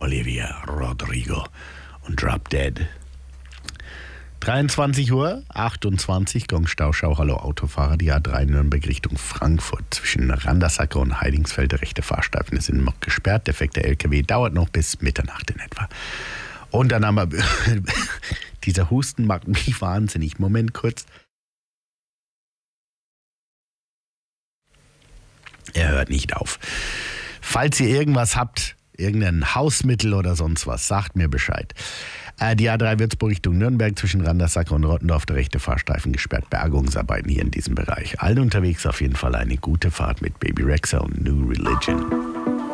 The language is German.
Olivia Rodrigo und Drop Dead. 23 Uhr, 28, Gongstauschau, hallo Autofahrer, die A3 Nürnberg Richtung Frankfurt. Zwischen Randersacker und Heidingsfeld, der rechte Fahrstreifen ist noch gesperrt. Defekter LKW dauert noch bis Mitternacht in etwa. Und dann haben wir, dieser Husten macht mich wahnsinnig. Moment kurz. Er hört nicht auf. Falls ihr irgendwas habt, irgendein Hausmittel oder sonst was, sagt mir Bescheid. Die A3 Würzburg Richtung Nürnberg zwischen Randersacker und Rottendorf, der rechte Fahrstreifen gesperrt. Bergungsarbeiten hier in diesem Bereich. Allen unterwegs auf jeden Fall eine gute Fahrt mit Baby Rexha und New Religion.